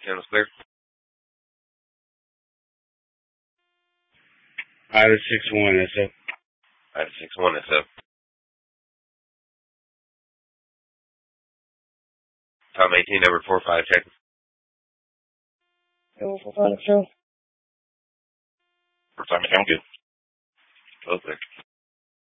Channel's clear. Item 6-1, that's up. Item 6-1, that's up. Tom 18, number 45, check. Go 45, so. Time sound good. Both there.